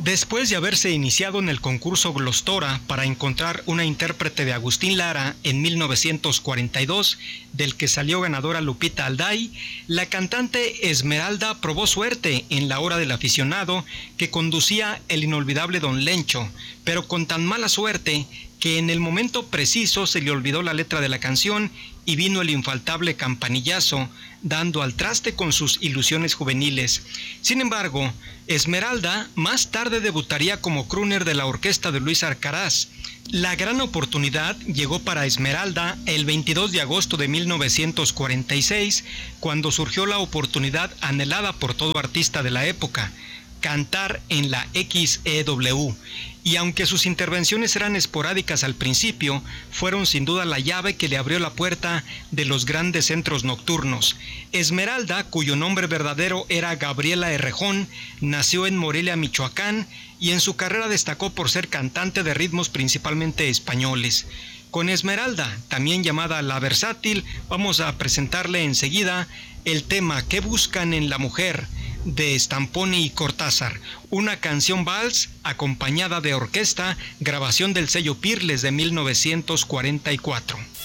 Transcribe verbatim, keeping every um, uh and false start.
Después de haberse iniciado en el concurso Glostora para encontrar una intérprete de Agustín Lara en mil novecientos cuarenta y dos, del que salió ganadora Lupita Alday, la cantante Esmeralda probó suerte en La Hora del Aficionado, que conducía el inolvidable Don Lencho, pero con tan mala suerte que en el momento preciso se le olvidó la letra de la canción y vino el infaltable campanillazo, dando al traste con sus ilusiones juveniles. Sin embargo, Esmeralda más tarde debutaría como crooner de la orquesta de Luis Arcaraz. La gran oportunidad llegó para Esmeralda el veintidós de agosto de mil novecientos cuarenta y seis, cuando surgió la oportunidad anhelada por todo artista de la época: cantar en la X E W, y aunque sus intervenciones eran esporádicas al principio, fueron sin duda la llave que le abrió la puerta de los grandes centros nocturnos. Esmeralda, cuyo nombre verdadero era Gabriela Errejón, nació en Morelia, Michoacán, y en su carrera destacó por ser cantante de ritmos principalmente españoles. Con Esmeralda, también llamada La Versátil, vamos a presentarle enseguida el tema ¿Qué buscan en la mujer?, de Stamponi y Cortázar, una canción vals acompañada de orquesta, grabación del sello Pirles de mil novecientos cuarenta y cuatro.